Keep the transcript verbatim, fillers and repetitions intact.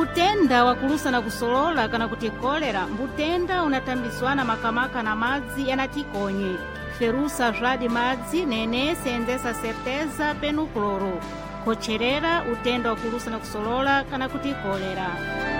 utenda wakulusa na kusolola kana kuti kolera mbutenda unatambiswana makamaka na madzi yanatikonye ferusa zvadi madzi nene senzesa certeza penu kloro kocherera utenda wakulusa na kusolola kana kuti kolera.